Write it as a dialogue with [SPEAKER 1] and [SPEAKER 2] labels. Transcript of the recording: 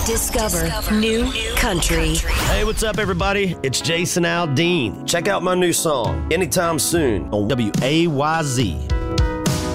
[SPEAKER 1] Discover new country.
[SPEAKER 2] Hey, what's up, everybody? It's Jason Aldean. Check out my new song, Anytime Soon, on WAYZ.